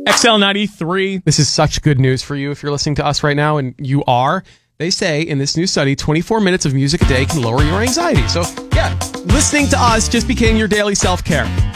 XL93. This is such good news for you if you're listening to us right now, and you are. They say in this new study, 24 minutes of music a day can lower your anxiety. So, yeah, listening to us just became your daily self-care.